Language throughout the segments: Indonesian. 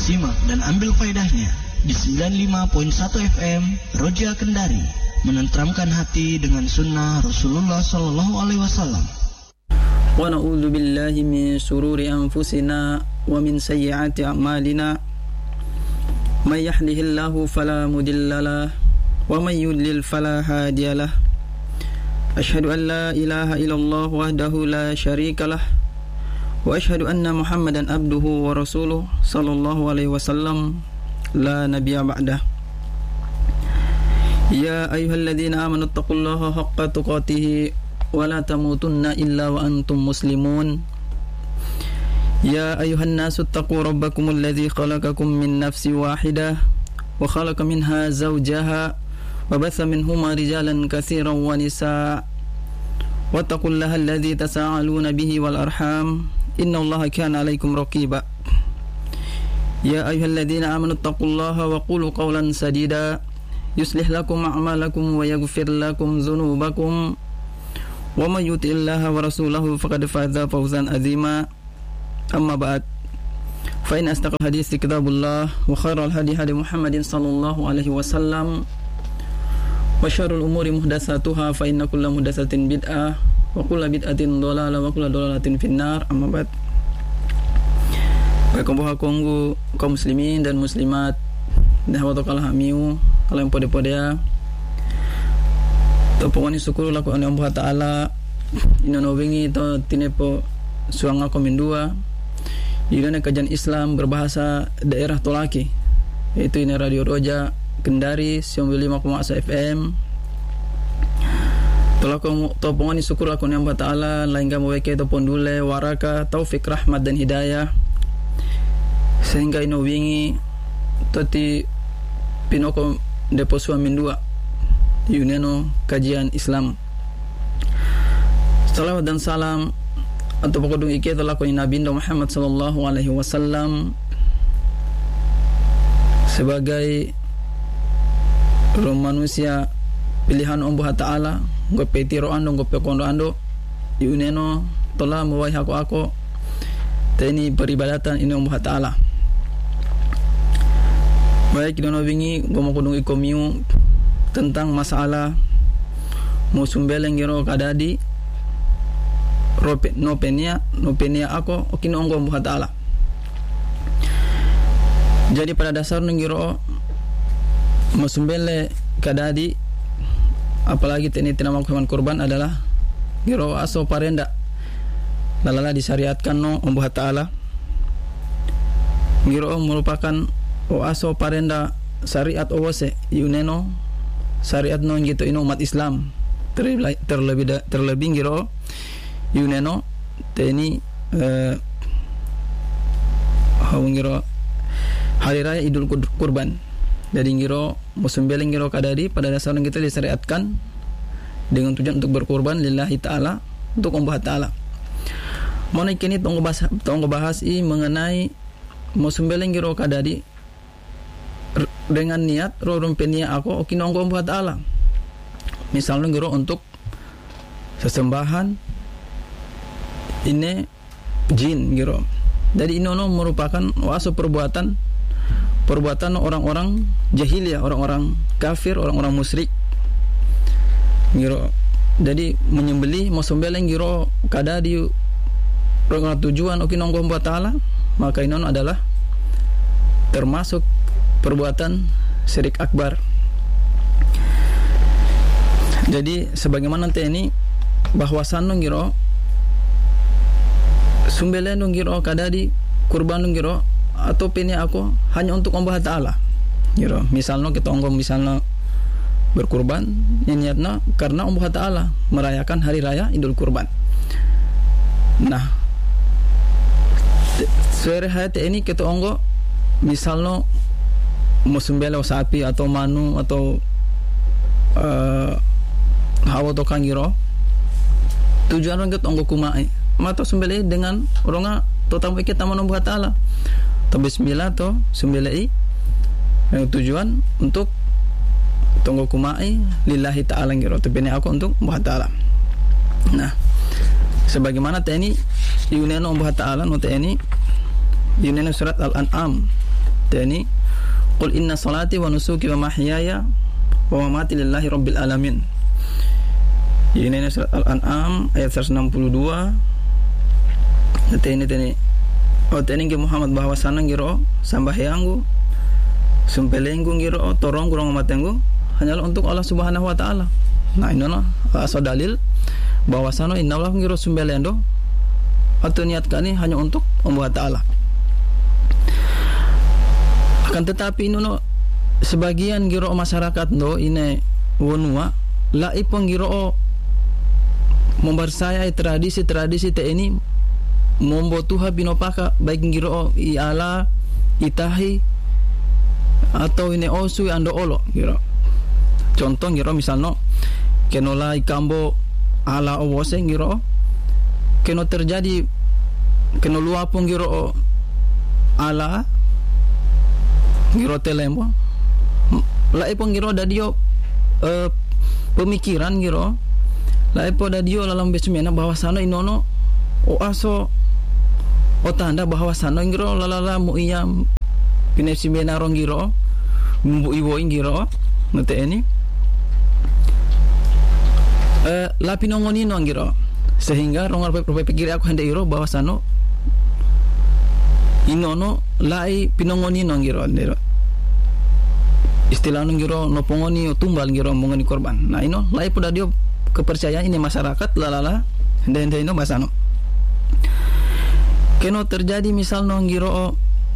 Simak dan ambil faedahnya di 95.1 FM Roja Kendari, menenteramkan hati dengan sunnah Rasulullah Sallallahu Alaihi Wasallam. Wa na'udzu billahi min syururi anfusina wa min sayyiati a'malina. May yahdihillahu fala mudilla lahu wa may yudlil fala hadiya lahu. Asyhadu an la ilaha illallah wahdahu la syarika lah. Wa asyhadu anna Muhammadan abduhu wa rasuluh sallallahu alaihi wasallam la nabiyya ba'dah. Ya ayyuhalladzina amanu taqullaha haqqa tuqatih wa la tamutunna illa wa antum muslimun. Ya ayyuhan nasu taqu rabbakumul ladzi khalaqakum min nafsin wahidah wa khalaqa minha zawjaha wa batha minhuma rijalan katsiran wa nisaa. Wattaqullaha alladzi tasaaluna bihi wal arham. Innallaha kana 'alaikum raqiba. Ya ayyuhalladzina amanu taqullaha wa qulu qawlan sadida yuslih lakum a'malakum wa yaghfir lakum dhunubakum wa may yuti'illaha wa rasulahu faqad faza fawzan 'azima. Amma ba'd. Fa in astaqal hadits kitabullah wa khairal hadi hadi Muhammadin sallallahu alaihi wasallam wa syarrul umuri muhdatsatuha fa inna kulla muhdatsatin bid'ah wa kullu bid'atin dhalalah wa kullu dhalalatin finnar. Amma ba'd. Baiklah kaum muslimin dan muslimat dah watokal hamiu kalau yang pode-podea to pongoni syukur laku ane Allah Taala inono wingi to tinepo suanga komendua yudane kajian Islam berbahasa daerah Tolaki, yaitu ini Radio Roja Kendari 95,1 FM. Tolako to pongoni syukur laku ane Allah Taala lain gamu weke to pondule waraka taufik rahmat dan hidayah sehingga ino wingi toti pinoko depo suamindua yuneno kajian Islam. Salawat dan salam atau pokoknya iki telah kau Nabi Muhammad sallallahu alaihi wasallam sebagai roh manusia pilihan Allah Taala gope tiro ando gope kondo ando yuneno telah mewai aku teni peribadatan ini Allah Taala. Baik dono wingi gomo kudung ikomiu tentang masalah musumbeleng gero kadadi nopenia ako okino onggo Allah Taala. Jadi pada dasar ngiro musumbele kadadi apalagi teni tinama hewan kurban adalah giro aso parenda lalala disyariatkan no Allah Taala. Giro merupakan o aso parenda syariat owose yuneno syariat no gitu ino umat Islam terlebih giro yuneno teni giro hari raya Idul Kurban. Jadi giro musumbeleng giro kadari pada dasarnya kita disyariatkan dengan tujuan untuk berkurban lillahi ta'ala, untuk Allah Ta'ala. Mau kini tonggo bahas mengenai musumbeleng giro kadari dengan niat rorumpenia aku okinonggo Allah Taala. Misalnya giro untuk sesembahan ini jin giro. Jadi inono merupakan waso perbuatan orang-orang jahiliyah, orang-orang kafir, orang-orang musyrik giro. Jadi menyembelih musumbeleng giro kada di tujuan okinonggo Allah Taala, maka inono adalah termasuk perbuatan syirik akbar. Jadi sebagaimana nanti ini bahwasan nungiro sumbele nungiro kadadi kurban nungiro atau pini aku hanya untuk Allah Taala. Giro, misalnya kita misalnya berkurban niatna karena Allah Taala merayakan hari raya Idul Kurban. Nah, sore hayat ini kita misalnya musumbele sapi atau manu atau hawa to kangiro tujuan orang kita onggo kumai mata sumbele dengan orang totam kita manu Allah Taala to bismillah to sumbele tujuan untuk tonggo kumai lillahi ta'ala ngiro to bene aku untuk Allah Taala. Nah, sebagaimana tani yuneno Allah Taala no tani yuneno surat Al-An'am Tani qul inna salati wa nusuki wa mahyaya wa mamati lillahi rabbil alamin. Ini surat Al-An'am ayat 162. Tani ke Muhammad bahwasana ngiro sambahyangku sumpelengku ngiro torong kurang matengku hanyalah untuk Allah Subhanahu wa taala. Nah, ini asal dalil bahwasana innallaha ngiro sumbelendo atau niatkan ini hanya untuk Allah taala. Akan tetapi ini sebagian ngiro masyarakat ini wonua la ipong ngiro membersayai tradisi-tradisi ini membutuha binopaka baik ngiro iala itahi atau ini osu ando olo ngiro. Contoh ngiro misalno kenola ikambo ala owose ngiro keno terjadi keno luapong ngiro ala ngiro telembo lai pong ngiro dadio pemikiran ngiro lai po dadio lalam besmena bahwasana inono o aso o tanda bahwasana ngiro lalala mu iya pinesimena rong ngiro mumbu iwo ngiro nete ini la pinongoni no ngiro sehingga rong pikir aku hendak iro bahwasana inono lai pinongoni no ngiro ndero istilah ngiro no pongoni o tumbal ngiro mongoni korban. Nah ino lai pada dia kepercayaan ini masyarakat lalala dan ino basano keno terjadi misal no ngiro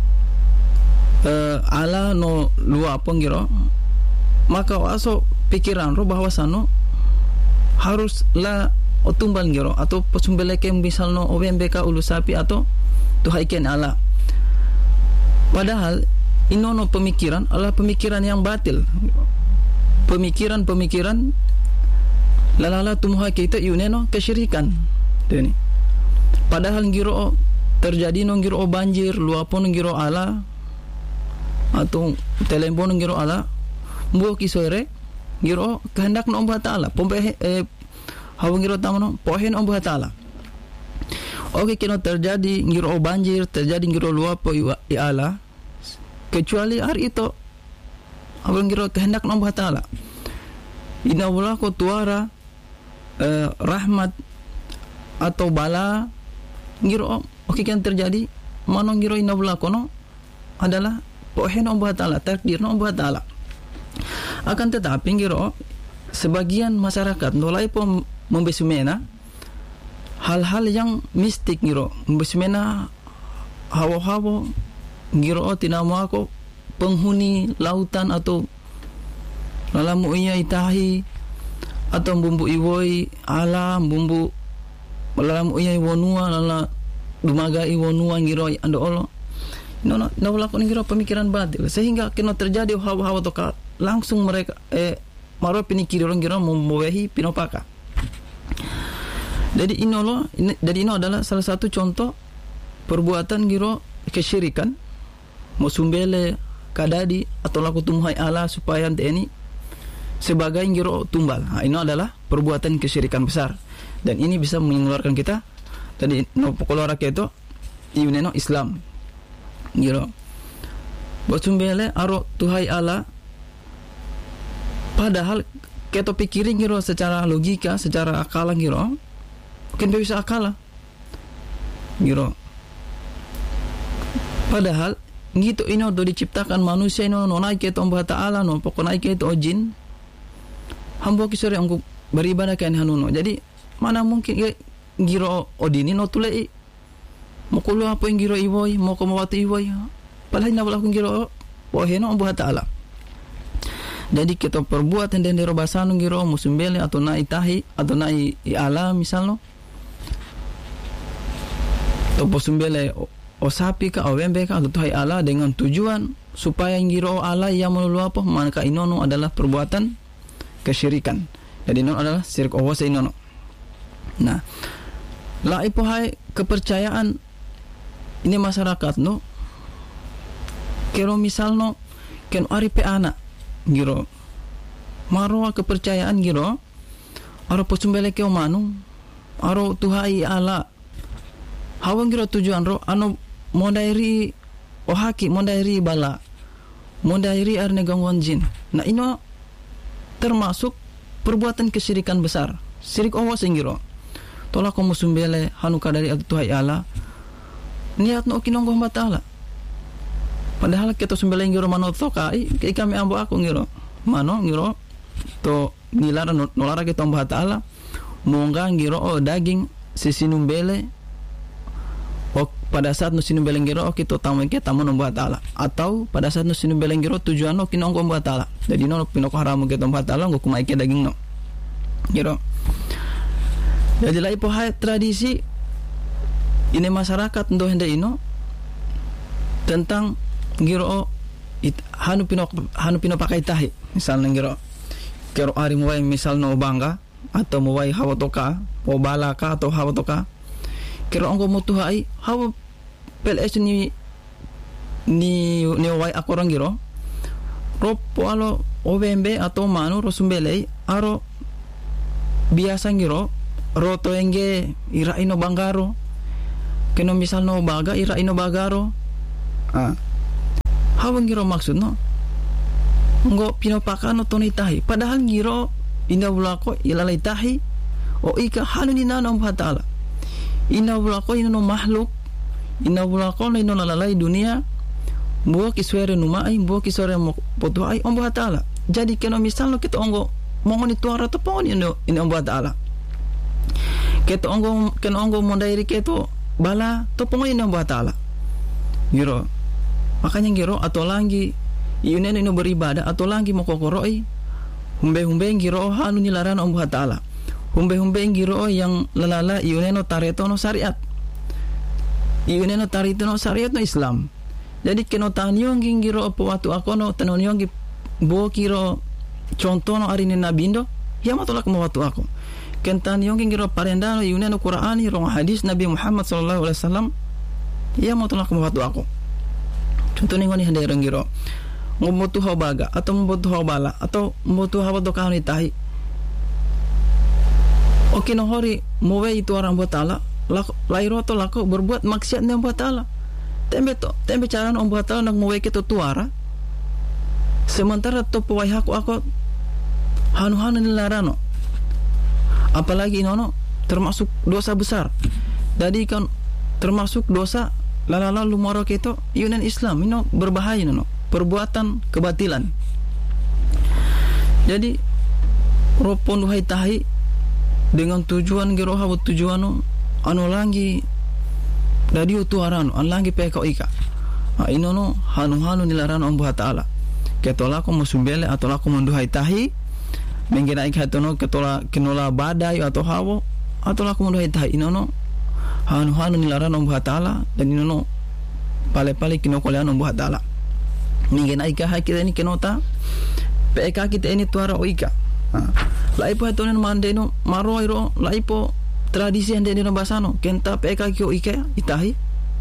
ala no luapo ngiro maka aso pikiran ro bahwasano harus la o tumbal ngiro atau pesumbeleke misal no OBMBK ulu sapi atau tuhaiken ala. Padahal inono pemikiran adalah pemikiran yang batil. Pemikiran lalala tumuha kita yuneno kesyirikan. Ini. Padahal ngiro terjadi no ngiro banjir, luapon ngiro ala atau telembon ngiro ala, mbuh kisore ngiro kehendak no Allah Taala. Pompe hawa ngiro tamano pohen Allah Taala. Oke kino terjadi ngiro banjir, terjadi ngiro luapo ala kecuali hari itu abang ngiro kehendak Allah Taala. Ina wala ko tuara rahmat atau bala ngiro oke kan terjadi mano ngiro ina wala kono adalah pohen Allah Taala, takdir Allah Taala. Akan tetapi ngiro sebagian masyarakat mulai pun membesumena hal-hal yang mistik ngiro membesumena hawa-hawa ngiro tinamo ako penghuni lautan atau lalamu iya itahi atau bumbu iwoi ala bumbu lalamu iya iwonua lala dumaga iwonua ngiro ando olo no lakon ngiro pemikiran batil sehingga kena terjadi hawa-hawa toka langsung mereka maro pinikiri orang ngiro membawahi pinopaka. Jadi ini adalah salah satu contoh perbuatan ngiro kesyirikan mosumbele kadadi atau laku tumuhai ala supaya ini sebagai ngiro tumbal. Nah, ini adalah perbuatan kesyirikan besar dan ini bisa mengeluarkan kita dari no pokolora keto iuneno Islam ngiro mosumbele aro tuhai ala padahal keto pikirin ngiro secara logika secara akal ngiro mungkin bisa akal ngiro padahal gitu ino do diciptakan manusia ino no naik itu Allah Taala no pokok naik itu jin hambo kisore angku beribadah kan hanuno. Jadi mana mungkin giro odini no tulei mo kulo apa yang giro iwoi mo ko mawati iwoi padahal na wala kung giro oheno Allah Taala. Jadi kita perbuat dan dero basano giro musumbele atau na itahi atau na ala misalno to posumbele o sapi ka o wembe ka atau tuhai ala dengan tujuan supaya ngiro ala yang meluluapo maka inono adalah perbuatan kesyirikan. Jadi inono adalah syirik owose inono. Nah, la ipohai kepercayaan ini masyarakat no kero misalno ken aripe anak ngiro maro kepercayaan ngiro aro posumbele ke manu aro tuhai ala hawang ngiro tujuan ro ano modairi haki mondairi bala, mondairi arne gangguan jin. Nah ino termasuk perbuatan kesyirikan besar, syirik Allah singgiro. Tolak kamu sumbele hanuka dari Tuhai Allah. Niat no kinonggoh batala. Padahal kita sumbele ngiro manoto kai kami ambo aku ngiro. Mano ngiro to nilara nolara kita ambo batala. Mongga ngiro daging sisinumbele. Pada saat nusinumbele ngiro kita tamu kita tamu ambo batala. Atau pada saat nusinumbele ngiro tujuan no kinonggoh batala. Jadi no pinoko haramu kita ambo batala nggo kumai ke daging no. Ngiro. Jadi lai po tradisi ini masyarakat ndo hende ino tentang giro hanu pino pakai tahi misalnya giro kero ari muwai misal no bangga atau muwai hawatoka o balaka atau hawatoka kero anggo mutuhai hawa PLS ni wai akorang giro ropo alo obembe atau manu rosumbelei aro biasa giro roto engge ira ino bangaro keno misal no baga ira ino bagaro hawang giro maksud no ngo pinopakano toni tahi padahal giro ina bulako ilalai tahi o ika hanu ni nana ta'ala ina bulako ina no makhluk ina bulako na ino lalai dunia buo kiswere numai buo kiswere potuai om ta'ala jadi keno misal no kita ongo mongoni tuara to poni ino om ta'ala keto ongo mondairi keto bala to pongoy na buat ta'ala giro makanya giro atau lagi iunen ino beribadah atau lagi mo kokoroi humbe giro hanu nilaran om buat ta'ala humbe giro yang lalala iunen no tareto no syariat iunen no tareto no syariat no Islam jadi keno tanyong giro po watu ako no tanonyong bo kiro contoh no arine nabindo ya matolak mo watu ako kentan yongking giro parendano yuneno Qur'ani rong hadis Nabi Muhammad sallallahu alaihi wasallam ia mau tolak membantu aku contohnya ngoni hande rong giro ngomotu baga atau ngomotu bala atau ngomotu hawa dokani tahi oke no hori mowe itu orang buat Allah lairo to lako berbuat maksiat dengan buat Allah tembe cara on buat Allah nak mowe keto tuara sementara to powai aku hanu nilarano apalagi inono termasuk dosa besar jadi kan termasuk dosa lalala lumoro keto yunan Islam ino berbahaya inono perbuatan kebatilan jadi ropon duhai tahi dengan tujuan geroha tujuan anu langi dari utuarano an langi peko ika inono hanu nilarano on buhat ta'ala keto lako musumbele atau lako menduhai tahi mengira ikatono kenola badai atau hawo atau laku menduhai tahi inono hanu nilaran om buhat ta'ala dan inono pale kino kolean om buhat ta'ala mengira ikah kita ini kenota PK kita ini tuara oika laipo hatonen mandeno maro iro laipo tradisi ande dino basano kenta PK kio ika itahi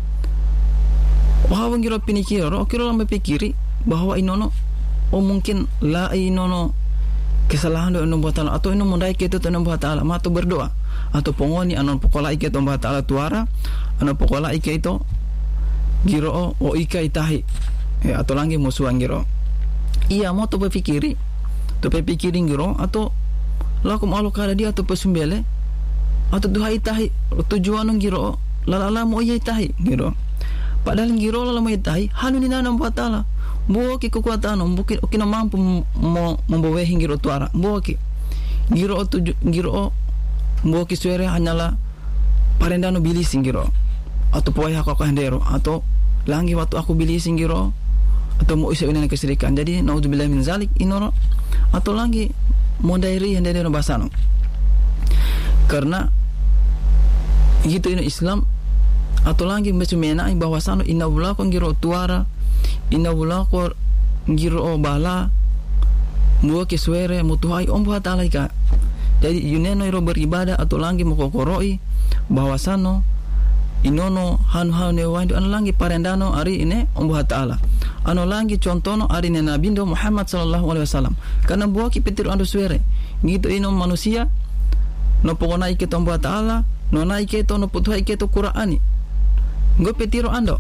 hawang giro pinikiro kiro lambe pikiri bahwa inono mungkin la inono kesalahan do buat ta'ala atau ino mondai keto to buat ta'ala mato berdoa atau pongoni anon pokola ike to buat ta'ala tuara anon pokola ike itu giro o ika itahi atau lagi musuhan giro iya mau to berpikiri giro atau lakum alokada dia atau pesumbele atau duhai tahi tujuan giro lalala mo iya itahi giro padahal giro lalala mo itahi hanu ni nana buat ta'ala buki kekuatan buki okina mampu membawa giro tuara buki giro buki suere hanyalah parendano bili singgiro atau poai aku hendero atau langi waktu aku bili singgiro atau mau isi ini kesirikan jadi naudzubillah min zalik inoro atau lagi mondairi hendero basano karena gitu ini Islam atau lagi mesumenai bahwasano inna ulakon giro tuara inna ulako giro bala mua kesuere mutuhai om buat ta'ala ika jadi yuneno iro beribadah atau lagi mokokoroi bahwasano inono hanu newandu anu lagi parendano ari ini om buat ta'ala anu lagi contono ari ne nabindo Muhammad sallallahu alaihi wasallam karena buah kipetir andu suere gitu ino manusia no pokona ike tom buat ta'ala no naike to no putuhai ike to Qur'ani go petiro ando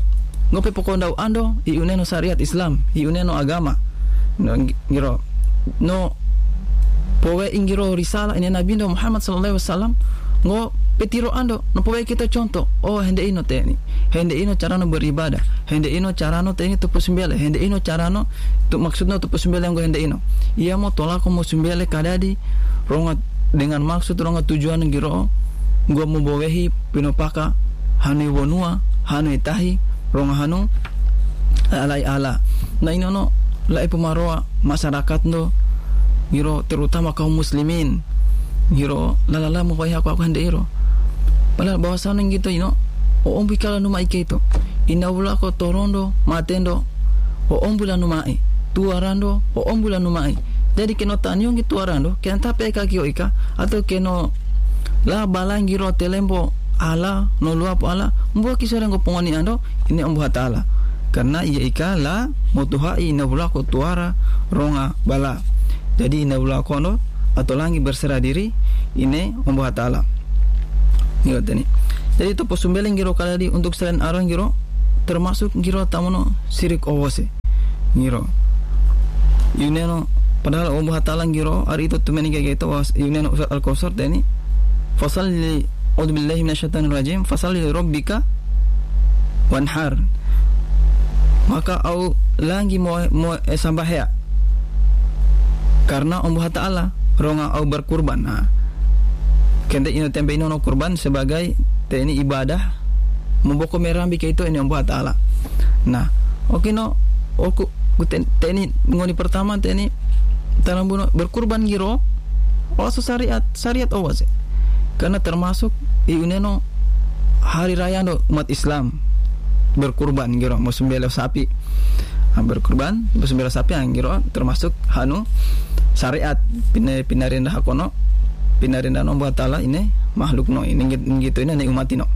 ngope pokondau ando iuneno syariat Islam, iuneno agama. No ngiro no powe ingiro risalah ini Nabi Muhammad sallallahu alaihi wasallam ngo petiro ando no powe kita contoh hende ino teni, hende ino carano beribadah, hende ino carano teni tupu sembele, hende ino carano tu maksudnya tupu sembele ngo hende ino ia mo tolako mo sembele kadadi ronga dengan maksud ronga tujuan ngiro ngo mo bowehi pinopaka hanu wonua hanu itahi ronga hanu alai ala na ino no lai pemaroa masyarakat no ngiro terutama kaum muslimin ngiro lalala mo kaya aku hande iro padahal bahwasan gitu ombi kala numa ike itu inawula ko torondo matendo ombula numa tuarando ombula numa jadi keno tanyo ngi tuarando ken tape ka kio ika atau keno la balang ngiro telembo ala no luapo ala mbo kisore ngo pongoni ando ini ombo hatala karena ia ika la motuha inawula ko tuara ronga bala jadi inawula kono atau langi berserah diri ini membuat ta'ala ngiro tani jadi itu posumbeleng ngiro kaladi untuk selain arang ngiro termasuk ngiro tamono sirik owose ngiro yuneno padahal membuat ta'ala ngiro ari itu tumeni kayak gitu was yuneno Ustaz Al-Kausar tani fasalli a'udzubillahi minasyaitonir rajim fasalli rabbika wanhar maka au langi mo sambahya karena Allah Ta'ala ronga au berkurban. Nah, kende ino tempe ino no kurban sebagai teni ibadah memboko merambi ke itu ini Allah Ta'ala. Nah, oke no oku teni ngoni pertama teni tanam buno berkurban giro wasu syariat awas karena termasuk iuneno hari raya no umat Islam berkurban giro mau sembelih sapi berkurban sembelih sapi giro termasuk hanu syariat pinarindah kono pinarindah no buat Allah ini makhluk no ini gitu ini umat ino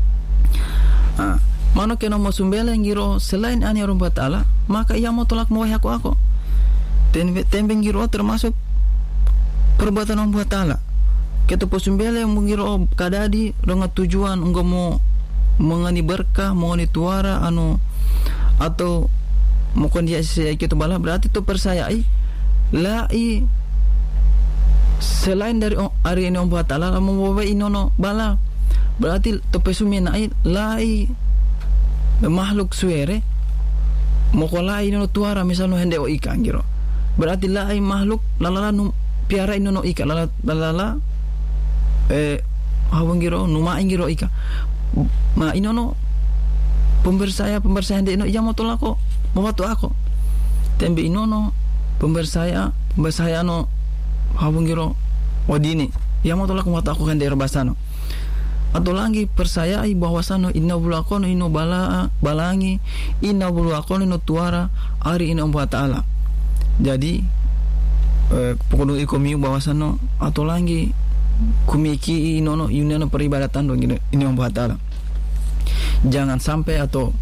mano kena mau sembelih giro selain ani orang buat Allah maka ia mau tolak mau aku tembeng giro termasuk perbuatan orang buat Allah kita posumbele mungiro kadadi dengan tujuan enggak mau mengani berkah mau ni tuara anu atau mungkin dia saya gitu bala berarti itu persayai lai selain dari hari ini buat Allah membawa inono bala berarti to pesuminai lai makhluk suere mokolai inono tuara misalnya hende o ikan giro berarti lai makhluk lalala piara inono ikan lalala hawang giro numain giro ika ma inono pembersaya hende ino iya mo tolako mo watu ako tembe inono pembersaya no hawang giro odini iya mo tolako mo watu ako hende erbasano atau lagi persayai bahwasano inna bulakono ino balangi inna bulakono ino tuara ari ino Allah Ta'ala jadi pokoknya ikomi bahwasano atau lagi kumiki inono yunano peribadatan dong ini Allah Ta'ala jangan sampai atau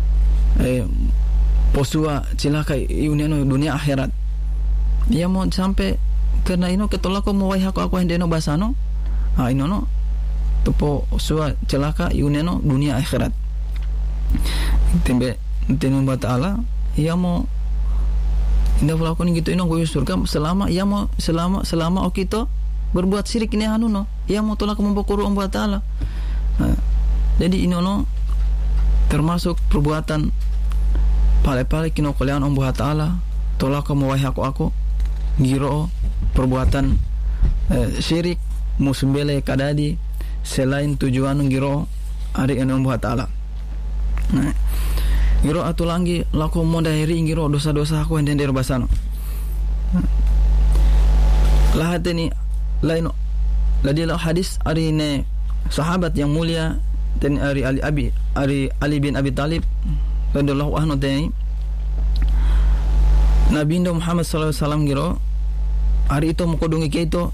posua cilaka yunano dunia akhirat dia mau sampai karena ino ketolako mau wai aku hendeno basano inono tupo sua celaka yuneno dunia akhirat tembe Allah Ta'ala ia mau indah pelakon gitu ino gue surga selama ia mau selama okito berbuat syirik ini anu no ia mau tolak membokuru Allah Ta'ala jadi inono termasuk perbuatan pale-pale kino kalian Allah Ta'ala tolak mewahai aku giro perbuatan syirik musembele kadadi selain tujuan giro ari anu Allah Ta'ala giro atu lagi laku modahiri giro dosa-dosa aku yang dari basano lahateni lain ladilah hadis ari ne sahabat yang mulia dan ari Ali bin Abi Talib radhiyallahu anhu tani Nabi Muhammad sallallahu alaihi wasallam giro hari itu mokodungi ke itu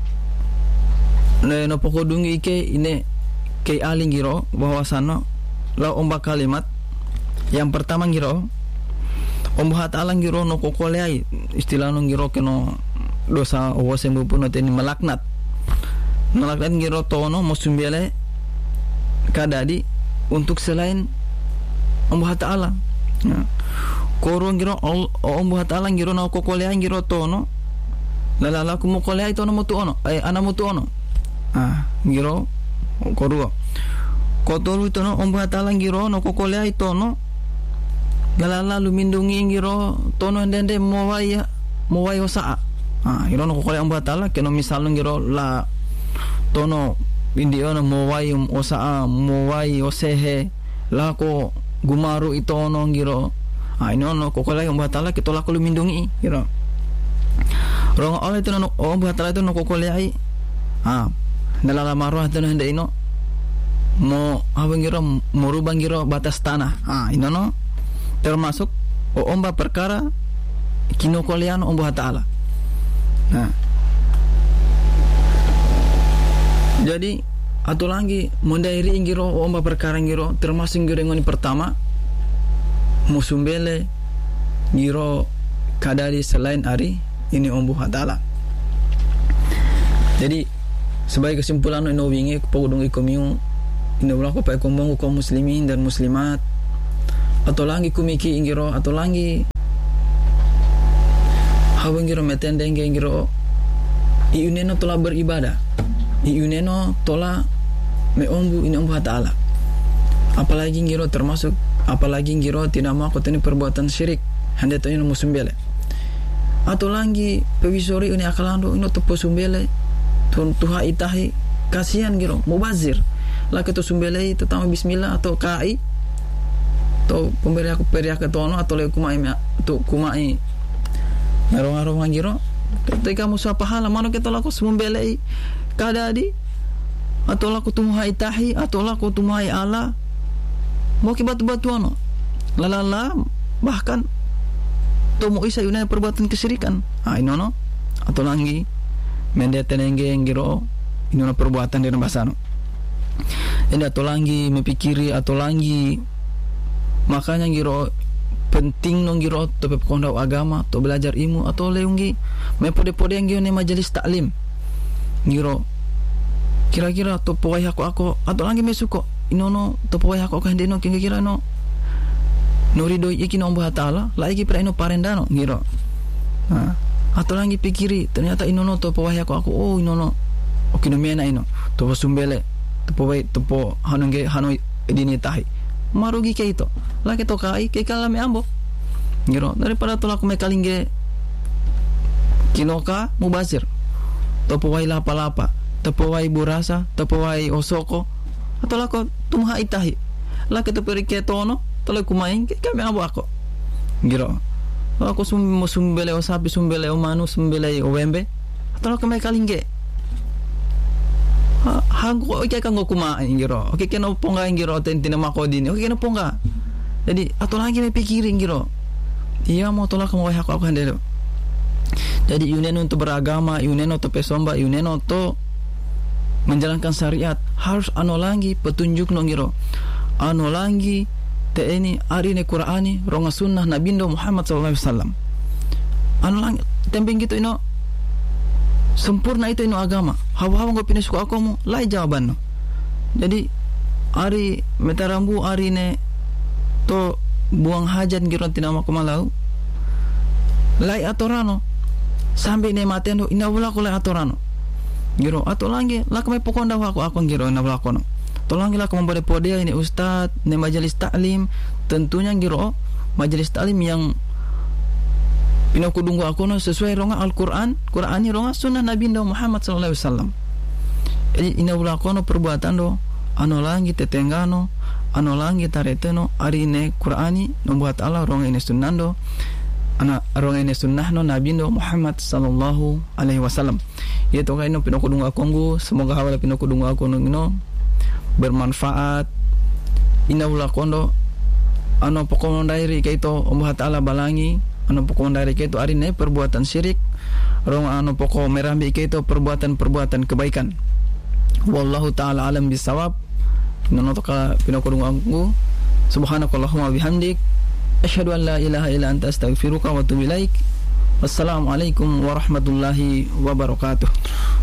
no pokodungi ke ini ke Ali giro bahwasana la omba kalimat yang pertama giro omba ta'ala giro no kokoleai istilah no giro keno dosa owose mbupuno teni melaknat giro tono mosumbele kadadi untuk selain Allah Ta'ala. Korong giro Allah Ta'ala giro na kokole giro tono. Lalala kumukole ito na mutu ono. Ana mutu ono. Giro koruo. Kotoru ito no Allah Ta'ala giro na kokole ito no. Galala lumindungi giro tono ndende mowai osaa. Giro na kokole Allah Ta'ala keno misalnya giro la tono indio na mowai osaa mowai osehe lako gumaru ito no giro. Ino kokole Allah Ta'ala kito lako lumindungi giro. Rong Allah itu no Allah Ta'ala itu no kokole ai. Nalala marwah itu hende ino mo abang giro merubah giro batas tanah. Ino no termasuk omba perkara kino kolean Allah Ta'ala. Jadi atau lagi mendairi giro omba perkara giro termasuk giro yang pertama musumbele giro kadari selain ari ini Allah Ta'ala. Jadi sebagai kesimpulan ino wingi pagudong ikomiu ino wala ko pa ikomong ko muslimin dan muslimat atau lagi kumiki ingiro atau lagi hawang giro metendeng giro iuneno tola beribadah iuneno tola meombu ini Allah Ta'ala. Apalagi giro termasuk apalagi giro tidak mau koteni perbuatan syirik hande to ino musumbele atau lagi pewisori ini akalando ino to posumbele tuha itahi kasihan giro mubazir lah ketu sumbele itu tama bismillah atau kai to pemberiak tono atau le kumai ngarong giro ketika musuh pahala mano kita laku sumbele kadadi atau laku tumuha itahi atau laku tumuhai ala mau kibatu-batu ano lalala bahkan tomo isa yun ay perbuatan kesyirikan. Ino no atau lagi mendetenenge giro ino na perbuatan din basano. Ini atau lagi mepikiri atau lagi makanya giro penting nong giro to pepkondau agama to belajar ilmu atau leunggi mepode-pode yang giro ne majelis taklim giro kira-kira to powai aku atau lagi mesuko inono to powai aku hendeno kira-kira no nurido iki no Allah Ta'ala lagi pra ino parendano giro. Atau lagi pikiri ternyata inono to powai aku oh inono okino mena ino to sumbele to powai to po hanonge hano dini tahi marugi ke itu lagi to kai ke kalame ambo giro daripada to laku mekalinge kinoka mubazir to powai lapa-lapa to powai burasa to powai osoko atau laku tumha itahi lagi to perike tono to laku main ke kame ambo ako giro aku sumbele o sapi sumbele o manu sumbele o wembe atau laku mekalinge hangko oke kan kumain giro oke kena ponga giro tentina makodini oke kena ponga jadi atau lagi me pikirin giro iya mau tolak mau aku handelo jadi yuneno untuk beragama yuneno to pesomba yuneno to menjalankan syariat harus ano lagi petunjuk no giro ano lagi te ini ari ne Qur'ani ronga sunnah nabindo Muhammad sallallahu alaihi wasallam ano lagi tempeng gitu ino sempurna itu ino agama hawa-hawa ngo pinasuko ako mo lai jawaban no jadi ari metarambu ari ne to buang hajat giro tinama ko malau lai atorano sampai ne matendo ina wala ko lai atorano giro ato lagi la kami pokonda ako giro ina wala ko no tolong lah kamu pode ini ustad ne majelis taklim tentunya giro majelis taklim yang pinakudunggu aku no sesuai ronga Al-Quran Qur'ani ronga sunnah Nabi Muhammad sallallahu alaihi wasallam. Jadi ina ulah kono perbuatan do ano langi tetenggano ano langi tareteno ari ne Qur'ani no buat Allah ronga ini sunnah do ana ronga ini sunnah no Nabi Muhammad sallallahu alaihi wasallam. Yaitu kaino pinakudunggu aku semoga hawala pinakudunggu aku no bermanfaat ina ulah kono ano pokon dairi kaito Allah Ta'ala balangi ano pokok dari itu ari ne perbuatan syirik rong ano pokok merambi itu perbuatan kebaikan wallahu taala alam bisawab nonotoka pinakudung aku subhanakallahumma bihamdik asyhadu an la ilaha illa anta astaghfiruka wa atubu ilaik wassalamu alaikum warahmatullahi wabarakatuh.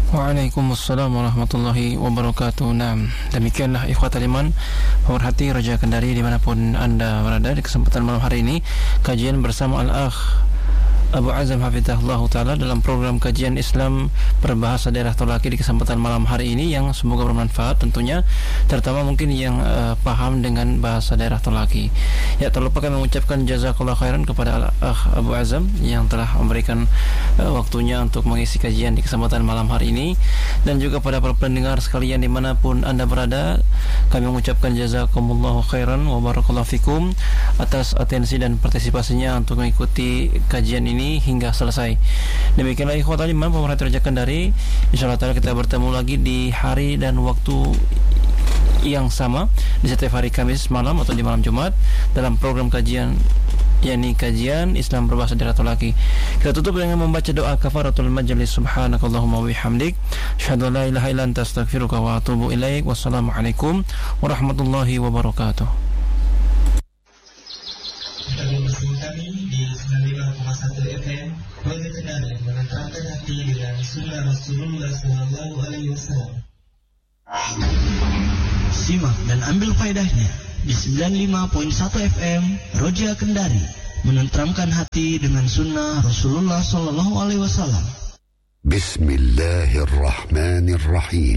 Waalaikumsalam warahmatullahi wabarakatuh. Nah, demikianlah ikhwatal iman, pemerhati Raja Kendari dimanapun anda berada, di kesempatan malam hari ini kajian bersama Al-Akh Abu Azam Hafizahullah Ta'ala dalam program kajian Islam berbahasa daerah Tolaki di kesempatan malam hari ini, yang semoga bermanfaat tentunya, terutama mungkin yang paham dengan bahasa daerah Tolaki. Ya, tak lupa kami mengucapkan jazakallah khairan kepada Al-Akh Abu Azam yang telah memberikan waktunya untuk mengisi kajian di kesempatan malam hari ini, dan juga pada para pendengar sekalian dimanapun anda berada, kami mengucapkan jazakumullahu khairan wa barakallahu fikum atas atensi dan partisipasinya untuk mengikuti kajian ini hingga selesai. Demikianlah ikhwatal iman, pemerhati Raja Kendari. Insyaallah taala kita bertemu lagi di hari dan waktu yang sama di setiap hari Kamis malam atau di malam Jumat dalam program kajian, yakni kajian Islam berbahasa daerah Tolaki. Kita tutup dengan membaca doa kafaratul majlis. Subhanakallahumma wa bihamdik, asyhadu an la ilaha illa anta, astaghfiruka wa atubu ilaik. Wassalamualaikum warahmatullahi wabarakatuh. Kami di 95,1 FM Roja Kendari menenteramkan hati dengan sunnah Rasulullah SAW. Simak dan ambil faedahnya di 95.1 FM Roja Kendari, menenteramkan hati dengan sunnah Rasulullah SAW. Bismillahirrahmanirrahim.